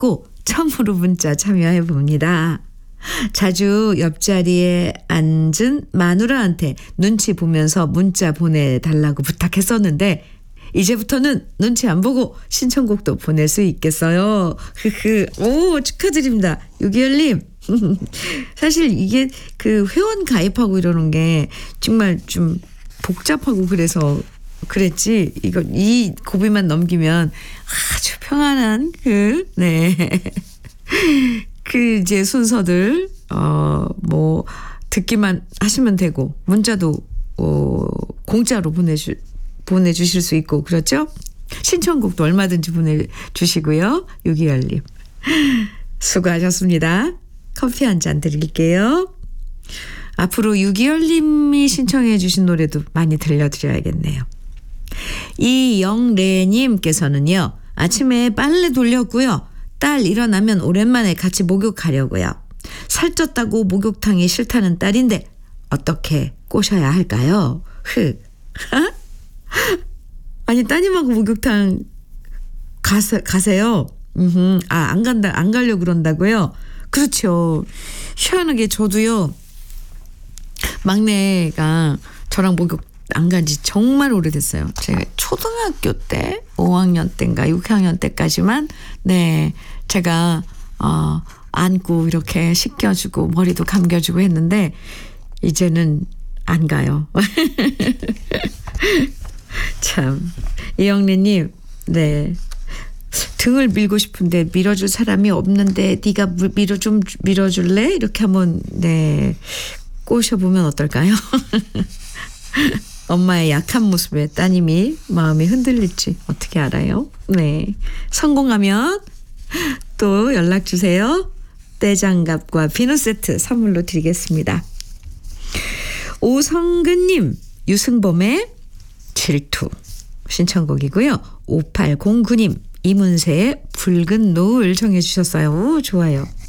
받고 처음으로 문자 참여해 봅니다. 자주 옆자리에 앉은 마누라한테 눈치 보면서 문자 보내달라고 부탁했었는데 이제부터는 눈치 안 보고 신청곡도 보낼 수 있겠어요. 오, 축하드립니다. 6개월님. 사실 이게 그 회원 가입하고 이러는 게 정말 좀 복잡하고 그래서 그랬지. 이 고비만 넘기면 아주 평안한 그 이제 순서들 뭐 듣기만 하시면 되고 문자도 공짜로 보내주실 수 있고 그렇죠? 신청곡도 얼마든지 보내주시고요. 6개월님 수고하셨습니다. 커피 한 잔 드릴게요. 앞으로 6개월님이 신청해 주신 노래도 많이 들려드려야겠네요. 이영래님께서는요. 아침에 빨래 돌렸고요. 딸 일어나면 오랜만에 같이 목욕하려고요. 살쪘다고 목욕탕이 싫다는 딸인데 어떻게 꼬셔야 할까요? 아니 따님하고 목욕탕 가세요. 안 가려고 그런다고요? 그렇죠. 희한하게 저도요. 막내가 저랑 목욕 안 간 지 정말 오래됐어요. 제가 초등학교 때 5학년 때인가 6학년 때까지만 제가 안고 이렇게 씻겨주고 머리도 감겨주고 했는데 이제는 안 가요. 참 이영래님 등을 밀고 싶은데 밀어줄 사람이 없는데 네가 좀 밀어줄래? 이렇게 한번 꼬셔보면 어떨까요? 엄마의 약한 모습에 따님이 마음이 흔들릴지 어떻게 알아요? 성공하면 또 연락 주세요. 떼장갑과 비누 세트 선물로 드리겠습니다. 오성근님 유승범의 질투 신청곡이고요. 5809님 이문세의 붉은 노을 정해 주셨어요. 오, 좋아요.